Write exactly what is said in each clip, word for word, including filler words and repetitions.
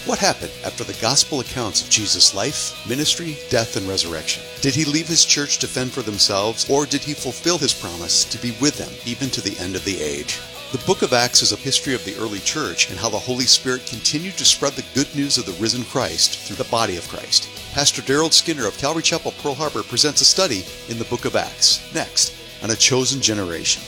What happened after the gospel accounts of Jesus' life, ministry, death, and resurrection? Did he leave his church to fend for themselves, or did he fulfill his promise to be with them even to the end of the age? The book of Acts is a history of the early church and how the Holy Spirit continued to spread the good news of the risen Christ through the body of Christ. Pastor Daryl Skinner of Calvary Chapel, Pearl Harbor presents a study in the book of Acts, next on A Chosen Generation.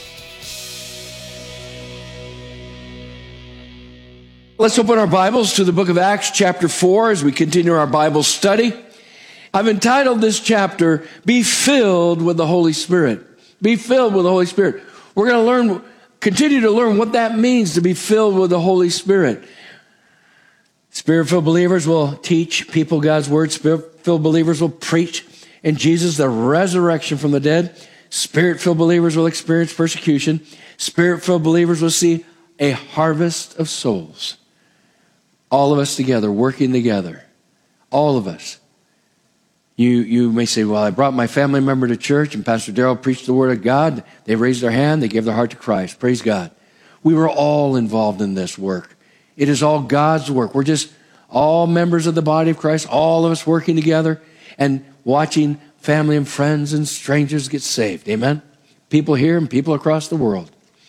Let's open our Bibles to the book of Acts, chapter four, as we continue our Bible study. I've entitled this chapter, Be Filled with the Holy Spirit. Be filled with the Holy Spirit. We're going to learn, continue to learn what that means to be filled with the Holy Spirit. Spirit-filled believers will teach people God's word. Spirit-filled believers will preach in Jesus, the resurrection from the dead. Spirit-filled believers will experience persecution. Spirit-filled believers will see a harvest of souls. All of us together, working together. All of us. You you may say, well, I brought my family member to church and Pastor Daryl preached the word of God. They raised their hand. They gave their heart to Christ. Praise God. We were all involved in this work. It is all God's work. We're just all members of the body of Christ, all of us working together and watching family and friends and strangers get saved. Amen? People here and people across the world.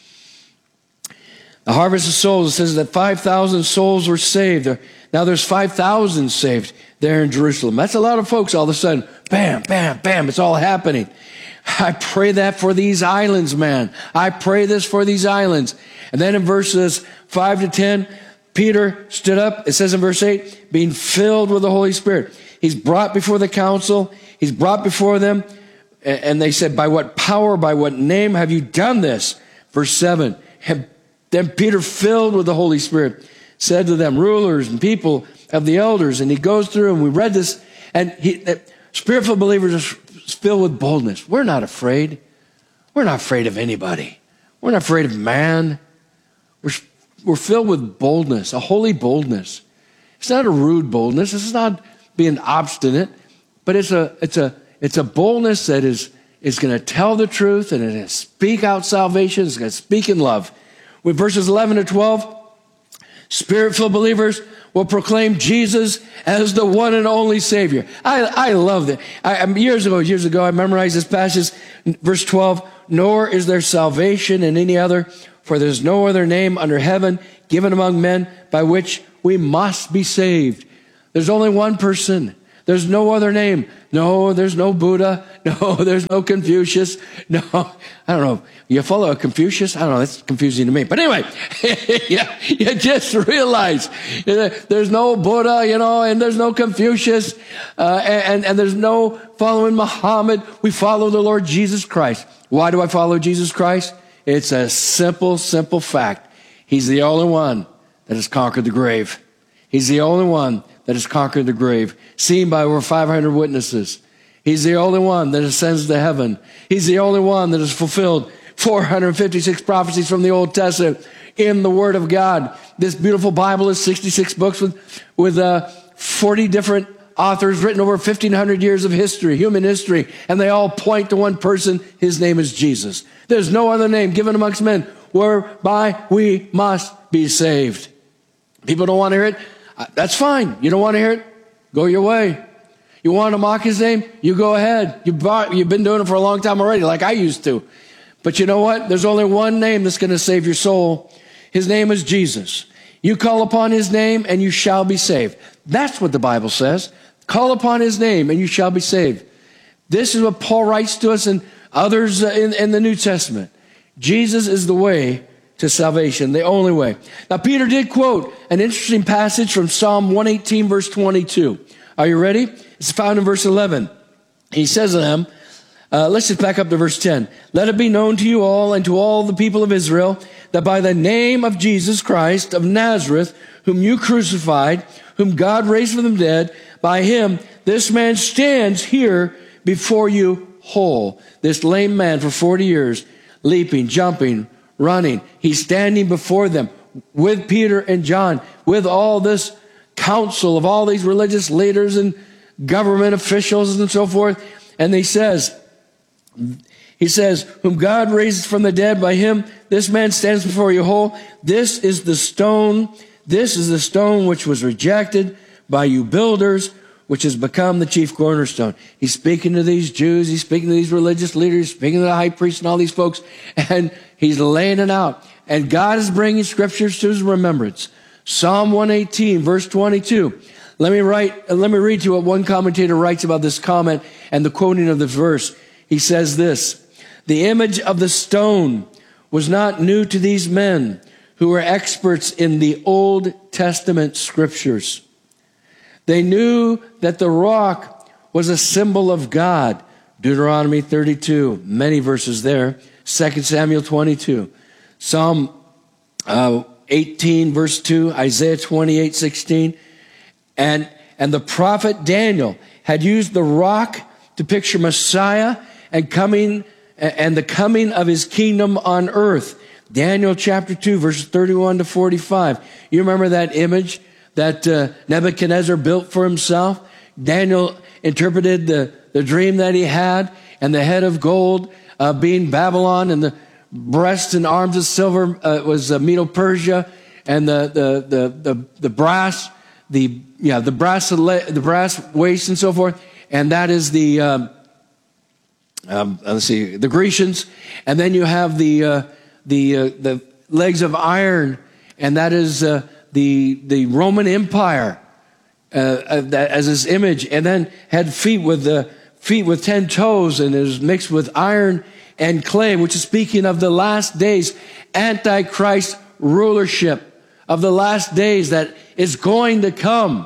The harvest of souls, it says that five thousand souls were saved. Now there's five thousand saved there in Jerusalem. That's a lot of folks all of a sudden. Bam, bam, bam, it's all happening. I pray that for these islands, man. I pray this for these islands. And then in verses five to ten, Peter stood up. It says in verse eight, being filled with the Holy Spirit. He's brought before the council. He's brought before them. And they said, by what power, by what name have you done this? Verse seven, then Peter, filled with the Holy Spirit, said to them, rulers and people of the elders, and he goes through, and we read this, and he, spirit-filled believers are filled with boldness. We're not afraid. We're not afraid of anybody. We're not afraid of man. We're, we're filled with boldness, a holy boldness. It's not a rude boldness. It's not being obstinate, but it's a it's a it's a boldness that is is going to tell the truth and it's going to speak out salvation. It's going to speak in love. With verses eleven to twelve, spirit-filled believers will proclaim Jesus as the one and only Savior. I, I love that. I, years ago, years ago, I memorized this passage, verse twelve, nor is there salvation in any other, for there's no other name under heaven given among men by which we must be saved. There's only one person. There's no other name. No, there's no Buddha. No, there's no Confucius. No, I don't know. You follow Confucius? I don't know. That's confusing to me. But anyway, yeah, you just realize there's no Buddha, you know, and there's no Confucius, uh, and, and there's no following Muhammad. We follow the Lord Jesus Christ. Why do I follow Jesus Christ? It's a simple, simple fact. He's the only one that has conquered the grave. He's the only one that has conquered the grave, seen by over five hundred witnesses. He's the only one that ascends to heaven. He's the only one that has fulfilled four hundred fifty-six prophecies from the Old Testament in the Word of God. This beautiful Bible is sixty-six books with, with uh, forty different authors written over fifteen hundred years of history, human history, and they all point to one person. His name is Jesus. There's no other name given amongst men whereby we must be saved. People don't want to hear it. That's fine. You don't want to hear it? Go your way. You want to mock his name? You go ahead. You bought, you've been doing it for a long time already, like I used to. But you know what? There's only one name that's going to save your soul. His name is Jesus. You call upon his name and you shall be saved. That's what the Bible says. Call upon his name and you shall be saved. This is what Paul writes to us and others in, in the New Testament. Jesus is the way to salvation, the only way. Now, Peter did quote an interesting passage from Psalm one eighteen, verse twenty-two. Are you ready? It's found in verse eleven. He says to them, uh, let's just back up to verse ten. Let it be known to you all and to all the people of Israel that by the name of Jesus Christ of Nazareth, whom you crucified, whom God raised from the dead, by him, this man stands here before you whole. This lame man for forty years, leaping, jumping, running. He's standing before them with Peter and John, with all this council of all these religious leaders and government officials and so forth. And he says, he says, whom God raised from the dead, by him, this man stands before you whole. This is the stone This is the stone which was rejected by you builders, which has become the chief cornerstone. He's speaking to these Jews. He's speaking to these religious leaders, speaking to the high priest and all these folks, and he's laying it out. And God is bringing scriptures to his remembrance. Psalm one eighteen, verse twenty-two. Let me write, let me read to you what one commentator writes about this comment and the quoting of this verse. He says this: the image of the stone was not new to these men who were experts in the Old Testament scriptures. They knew that the rock was a symbol of God. Deuteronomy thirty-two, many verses there. Second Samuel twenty-two. Psalm uh, eighteen, verse two. Isaiah twenty-eight, sixteen. And, and the prophet Daniel had used the rock to picture Messiah and coming and the coming of his kingdom on earth. Daniel chapter two, verses thirty-one to forty-five. You remember that image that uh, Nebuchadnezzar built for himself? Daniel interpreted the, the dream that he had, and the head of gold uh, being Babylon, and the breasts and arms of silver uh, was uh, Medo-Persia, and the, the, the, the, the brass, the, yeah, the brass, the brass waist and so forth. And that is the, um, um, let's see, the Grecians. And then you have the, uh, the, uh, the legs of iron, and that is, uh, the, the Roman Empire, uh, that, as his image, and then had feet with the feet with ten toes, and is mixed with iron and clay, which is speaking of the last days, Antichrist rulership of the last days that is going to come.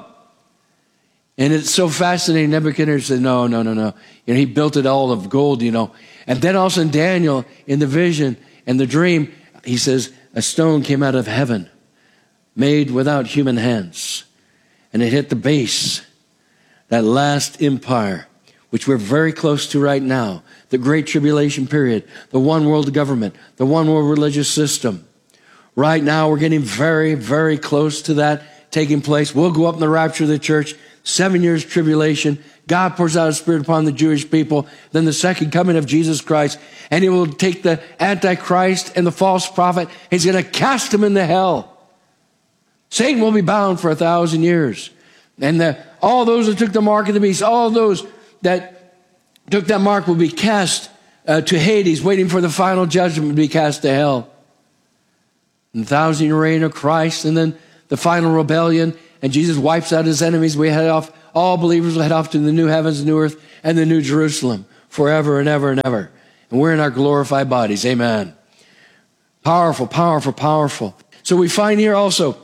And it's so fascinating. Nebuchadnezzar said, no, no, no, no. You know, he built it all of gold, you know. And then also in Daniel, in the vision and the dream, he says, a stone came out of heaven, made without human hands. And it hit the base, that last empire, which we're very close to right now, the Great Tribulation period, the one world government, the one world religious system. Right now, we're getting very, very close to that taking place. We'll go up in the rapture of the church, seven years tribulation. God pours out his Spirit upon the Jewish people. Then the second coming of Jesus Christ. And he will take the Antichrist and the false prophet. He's going to cast them into hell. Satan will be bound for a thousand years. And the, all those that took the mark of the beast, all those that took that mark will be cast uh, to Hades, waiting for the final judgment to be cast to hell. And the thousand year reign of Christ, and then the final rebellion, and Jesus wipes out his enemies. We head off, all believers will head off to the new heavens, new earth, and the new Jerusalem forever and ever and ever. And we're in our glorified bodies. Amen. Powerful, powerful, powerful. So we find here also,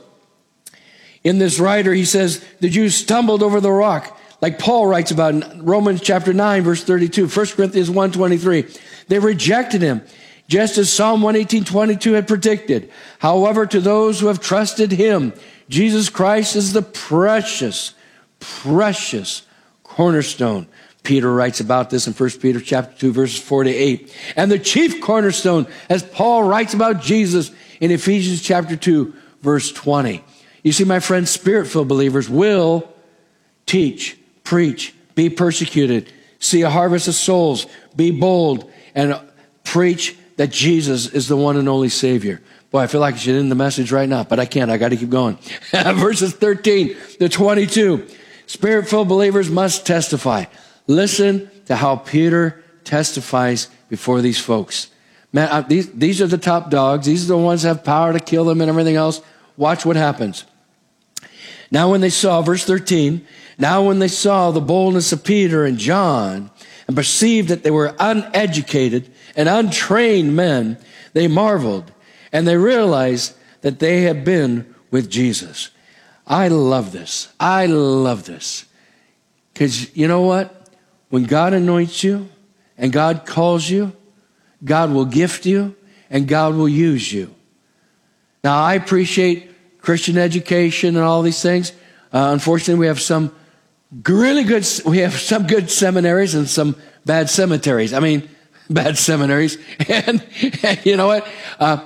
in this writer, he says, the Jews stumbled over the rock, like Paul writes about in Romans chapter nine, verse thirty-two, First Corinthians one twenty-three. They rejected him, just as Psalm one eighteen, twenty-two had predicted. However, to those who have trusted him, Jesus Christ is the precious, precious cornerstone. Peter writes about this in First Peter chapter two, verses four to eight. And the chief cornerstone, as Paul writes about Jesus in Ephesians chapter two, verse twenty. You see, my friends, Spirit-filled believers will teach, preach, be persecuted, see a harvest of souls, be bold, and preach that Jesus is the one and only Savior. Boy, I feel like I should end the message right now, but I can't. I got to keep going. Verses thirteen to twenty-two. Spirit-filled believers must testify. Listen to how Peter testifies before these folks. Man, I, these, these are the top dogs. These are the ones that have power to kill them and everything else. Watch what happens. Now when they saw, verse thirteen, now when they saw the boldness of Peter and John and perceived that they were uneducated and untrained men, they marveled and they realized that they had been with Jesus. I love this. I love this. Because you know what? When God anoints you and God calls you, God will gift you and God will use you. Now, I appreciate Christian education and all these things. Uh, unfortunately, we have some really good, we have some good seminaries and some bad cemeteries. I mean, bad seminaries. And, and you know what? Uh,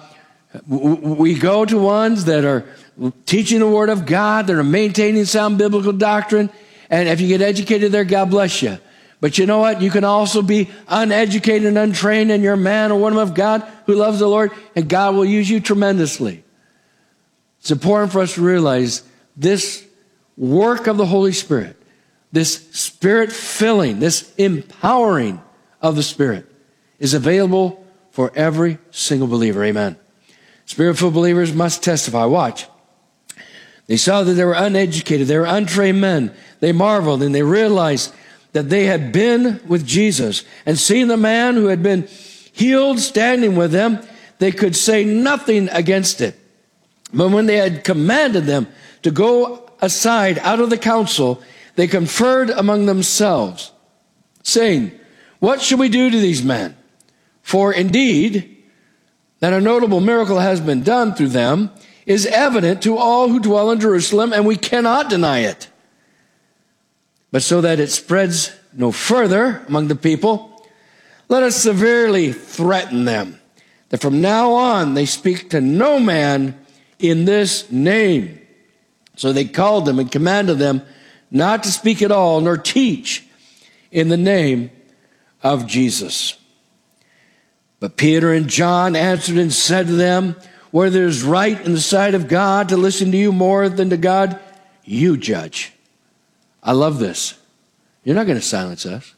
we go to ones that are teaching the Word of God, that are maintaining sound biblical doctrine. And if you get educated there, God bless you. But you know what? You can also be uneducated and untrained, and you're a man or woman of God who loves the Lord, and God will use you tremendously. It's important for us to realize this work of the Holy Spirit, this Spirit filling, this empowering of the Spirit is available for every single believer. Amen. Spirit-filled believers must testify. Watch. They saw that they were uneducated. They were untrained men. They marveled and they realized that they had been with Jesus and seen the man who had been healed standing with them. They could say nothing against it. But when they had commanded them to go aside out of the council, they conferred among themselves, saying, "What shall we do to these men? For indeed, that a notable miracle has been done through them is evident to all who dwell in Jerusalem, and we cannot deny it. But so that it spreads no further among the people, let us severely threaten them, that from now on they speak to no man in this name." So they called them and commanded them not to speak at all, nor teach in the name of Jesus. But Peter and John answered and said to them, "Whether it is right in the sight of God to listen to you more than to God, you judge." I love this. You're not going to silence us.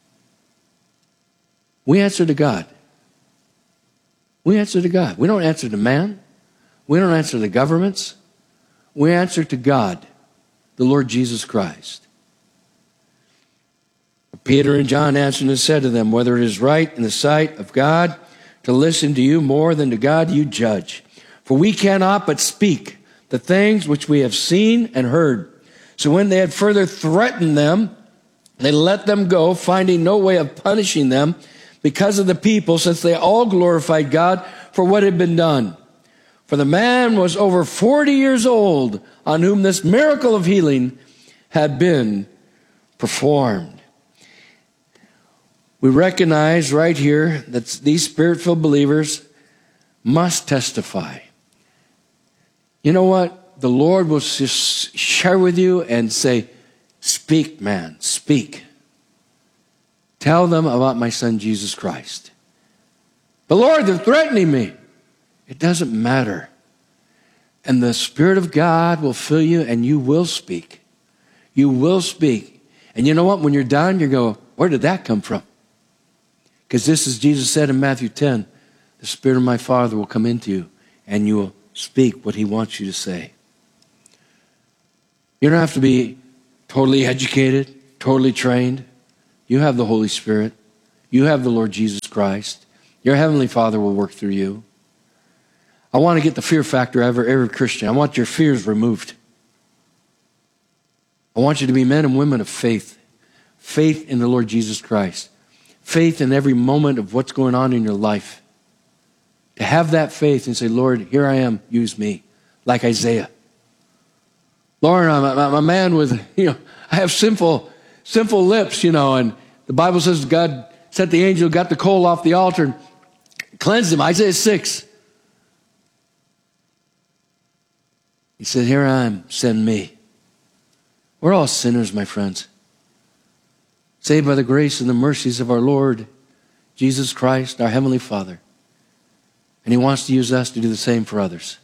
We answer to God. We answer to God. We don't answer to man. We don't answer to governments. We answer to God, the Lord Jesus Christ. Peter and John answered and said to them, "Whether it is right in the sight of God to listen to you more than to God, you judge. For we cannot but speak the things which we have seen and heard." So when they had further threatened them, they let them go, finding no way of punishing them because of the people, since they all glorified God for what had been done. For the man was over forty years old on whom this miracle of healing had been performed. We recognize right here that these Spirit-filled believers must testify. You know what? The Lord will just share with you and say, "Speak, man, speak. Tell them about my son, Jesus Christ." "But Lord, they're threatening me." It doesn't matter. And the Spirit of God will fill you and you will speak. You will speak. And you know what? When you're done, you go, "Where did that come from?" Because this is Jesus said in Matthew ten, "The Spirit of my Father will come into you and you will speak what he wants you to say." You don't have to be totally educated, totally trained. You have the Holy Spirit. You have the Lord Jesus Christ. Your Heavenly Father will work through you. I want to get the fear factor out of every Christian. I want your fears removed. I want you to be men and women of faith. Faith in the Lord Jesus Christ. Faith in every moment of what's going on in your life. To have that faith and say, "Lord, here I am, use me." Like Isaiah. "Lord, I'm a, I'm a man with, you know, I have sinful, sinful lips, you know," and the Bible says God sent the angel, got the coal off the altar and cleansed him. Isaiah six. He said, "Here I am, send me." We're all sinners, my friends. Saved by the grace and the mercies of our Lord Jesus Christ, our Heavenly Father. And he wants to use us to do the same for others.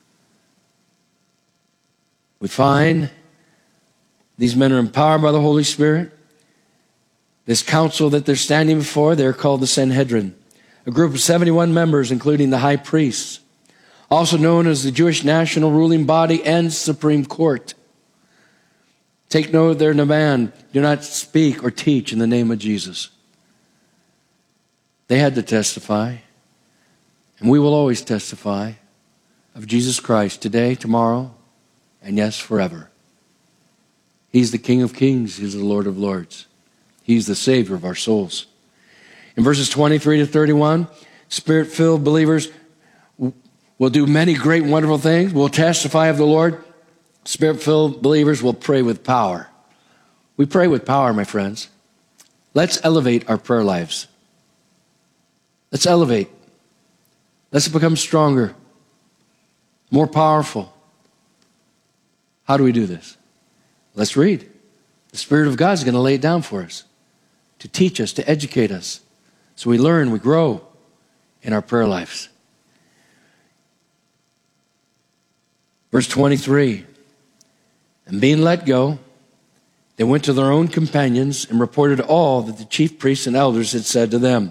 We find these men are empowered by the Holy Spirit. This council that they're standing before, they're called the Sanhedrin, a group of seventy-one members, including the high priests, also known as the Jewish national ruling body and Supreme Court. Take note of their demand: do not speak or teach in the name of Jesus. They had to testify, and we will always testify of Jesus Christ today, tomorrow, and yes, forever. He's the King of Kings. He's the Lord of Lords. He's the Savior of our souls. In verses twenty-three to thirty-one, Spirit-filled believers will do many great and wonderful things. Will testify of the Lord. Spirit-filled believers will pray with power. We pray with power, my friends. Let's elevate our prayer lives. Let's elevate. Let's become stronger, more powerful. How do we do this? Let's read. The Spirit of God is going to lay it down for us, to teach us, to educate us, so we learn, we grow in our prayer lives. Verse twenty-three, and being let go, they went to their own companions and reported all that the chief priests and elders had said to them.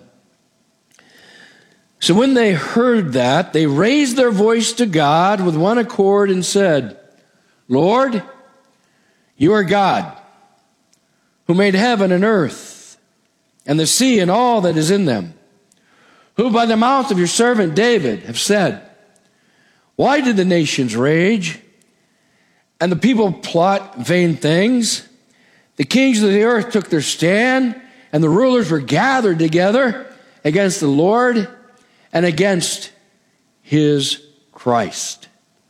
So when they heard that, they raised their voice to God with one accord and said, Lord, you are God, who made heaven and earth, and the sea and all that is in them, who by the mouth of your servant David have said, why did the nations rage, and the people plot vain things? The kings of the earth took their stand, and the rulers were gathered together against the Lord and against his Christ.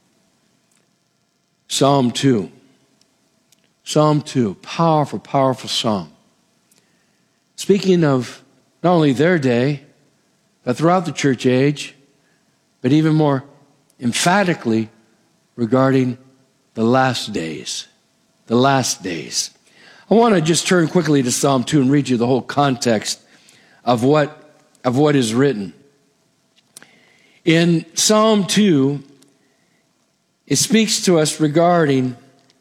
Psalm two. Psalm two, powerful, powerful psalm. Speaking of not only their day, but throughout the church age, but even more emphatically regarding the last days. The last days. I want to just turn quickly to Psalm two and read you the whole context of what, of what is written. In Psalm two, it speaks to us regarding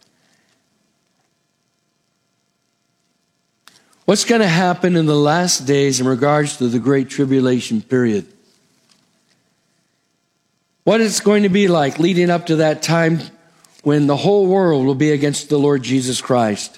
what's going to happen in the last days in regards to the Great Tribulation period. What it's going to be like leading up to that time when the whole world will be against the Lord Jesus Christ.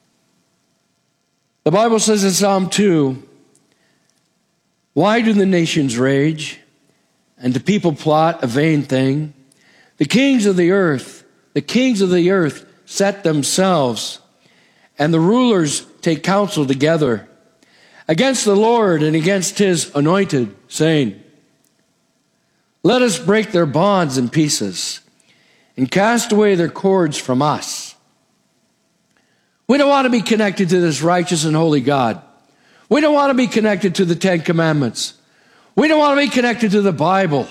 The Bible says in Psalm two, why do the nations rage, and the people plot a vain thing? The kings of the earth, the kings of the earth set themselves, and the rulers take counsel together against the Lord and against his anointed, saying, let us break their bonds in pieces and cast away their cords from us. We don't want to be connected to this righteous and holy God. We don't want to be connected to the Ten Commandments. We don't want to be connected to the Bible.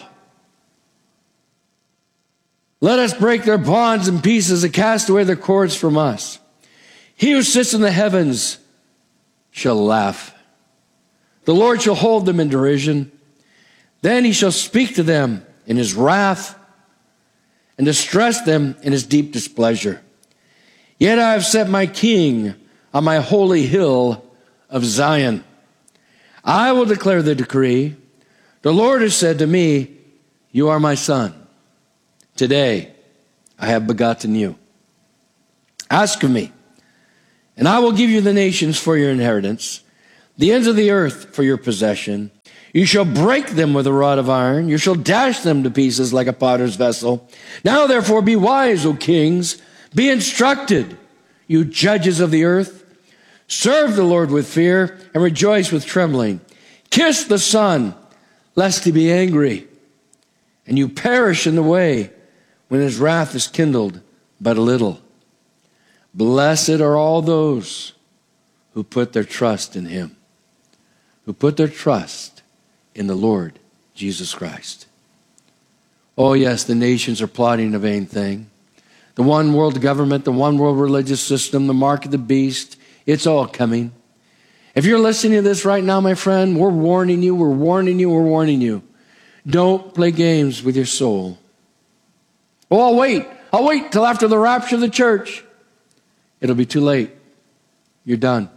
Let us break their bonds in pieces and cast away their cords from us. He who sits in the heavens shall laugh. The Lord shall hold them in derision. Then he shall speak to them in his wrath and distress them in his deep displeasure. Yet I have set my king on my holy hill of Zion. I will declare the decree. The Lord has said to me, you are my son. Today I have begotten you. Ask of me, and I will give you the nations for your inheritance, the ends of the earth for your possession. You shall break them with a rod of iron. You shall dash them to pieces like a potter's vessel. Now therefore be wise, O kings. Be instructed, you judges of the earth. Serve the Lord with fear and rejoice with trembling. Kiss the Son, lest he be angry, and you perish in the way when his wrath is kindled but a little. Blessed are all those who put their trust in him, who put their trust in the Lord Jesus Christ. Oh yes, the nations are plotting a vain thing. The one world government, the one world religious system, the mark of the beast, it's all coming. If you're listening to this right now, my friend, we're warning you, we're warning you, we're warning you. Don't play games with your soul. Oh, I'll wait. I'll wait till after the rapture of the church. It'll be too late. You're done.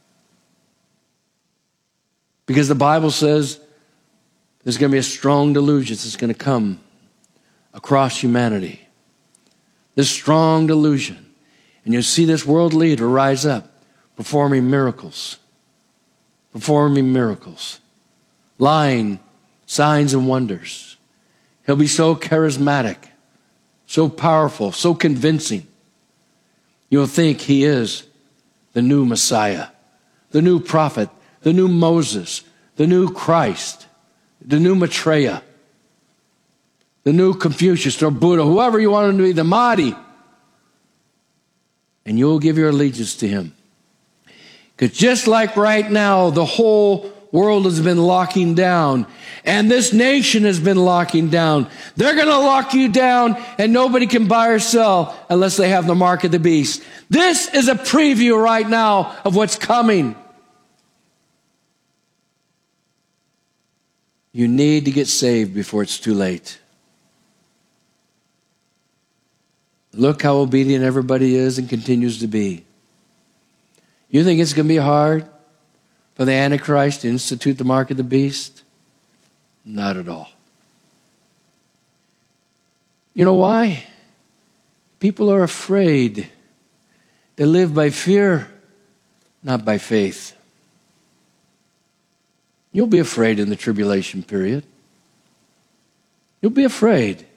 Because the Bible says there's going to be a strong delusion that's going to come across humanity. This strong delusion. And you'll see this world leader rise up, performing miracles. Performing miracles. Lying, signs and wonders. He'll be so charismatic, so powerful, so convincing. You'll think he is the new Messiah, the new prophet, the new Moses, the new Christ, the new Maitreya, the new Confucius or Buddha, whoever you want him to be, the Mahdi. And you'll give your allegiance to him. Because just like right now, the whole world has been locking down, and this nation has been locking down. They're going to lock you down, and nobody can buy or sell unless they have the mark of the beast. This is a preview right now of what's coming. You need to get saved before it's too late. Look how obedient everybody is and continues to be. You think it's going to be hard for the Antichrist to institute the mark of the beast? Not at all. You know why? People are afraid. They live by fear, not by faith. You'll be afraid in the tribulation period. You'll be afraid.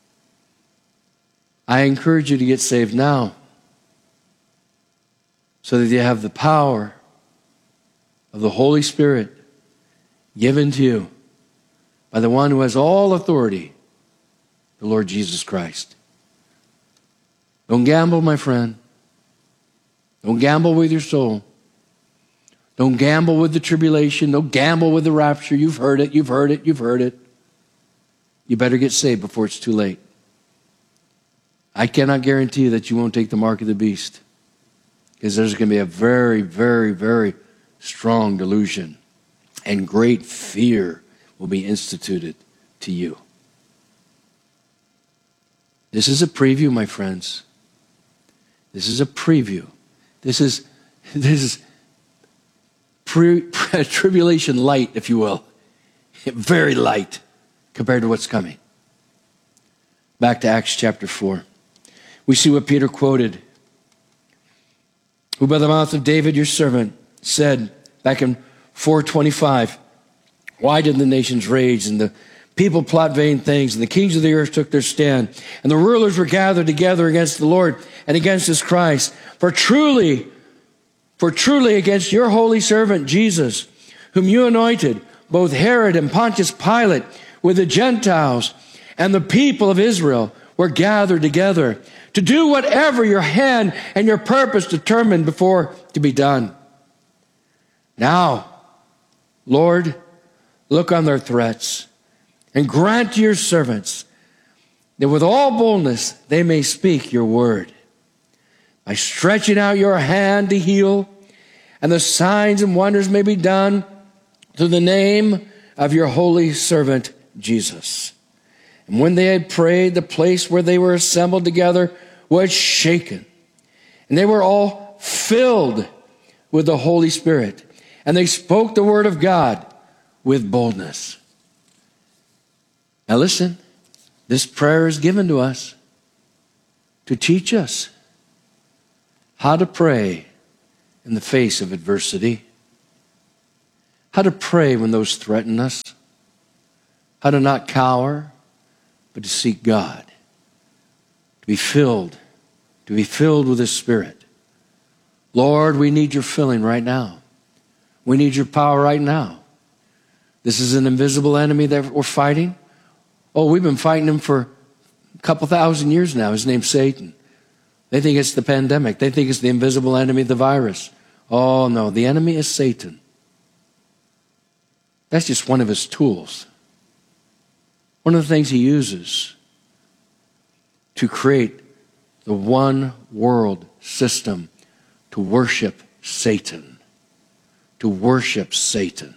I encourage you to get saved now so that you have the power of the Holy Spirit given to you by the one who has all authority, the Lord Jesus Christ. Don't gamble, my friend. Don't gamble with your soul. Don't gamble with the tribulation. Don't gamble with the rapture. You've heard it, you've heard it, you've heard it. You better get saved before it's too late. I cannot guarantee you that you won't take the mark of the beast, because there's going to be a very, very, very strong delusion, and great fear will be instituted to you. This is a preview, my friends. This is a preview. This is this is pre, pre, tribulation light, if you will. Very light compared to what's coming. Back to Acts chapter four. We see what Peter quoted. Who by the mouth of David, your servant, said back in four twenty-five, why did the nations rage and the people plot vain things, and the kings of the earth took their stand, and the rulers were gathered together against the Lord and against his Christ? For truly, for truly against your holy servant Jesus, whom you anointed, both Herod and Pontius Pilate, with the Gentiles and the people of Israel, were gathered together to do whatever your hand and your purpose determined before to be done. Now, Lord, look on their threats, and grant to your servants that with all boldness they may speak your word, by stretching out your hand to heal, and the signs and wonders may be done through the name of your holy servant Jesus. And when they had prayed, the place where they were assembled together was shaken, and they were all filled with the Holy Spirit, and they spoke the word of God with boldness. Now listen, this prayer is given to us to teach us how to pray in the face of adversity, how to pray when those threaten us, how to not cower, but to seek God, to be filled, to be filled with His Spirit. Lord, we need your filling right now. We need your power right now. This is an invisible enemy that we're fighting. Oh, we've been fighting him for a couple thousand years now. His name's Satan. They think it's the pandemic. They think it's the invisible enemy, the virus. Oh, no, the enemy is Satan. That's just one of his tools. One of the things he uses to create the one world system to worship Satan. To worship Satan.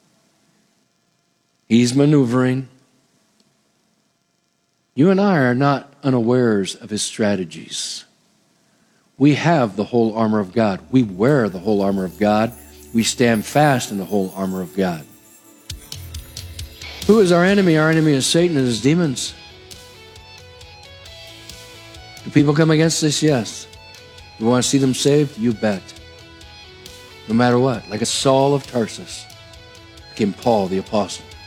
He's maneuvering. You and I are not unawares of his strategies. We have the whole armor of God. We wear the whole armor of God. We stand fast in the whole armor of God. Who is our enemy? Our enemy is Satan and his demons. Do people come against us? Yes. You want to see them saved? You bet. No matter what. Like a Saul of Tarsus became Paul the Apostle.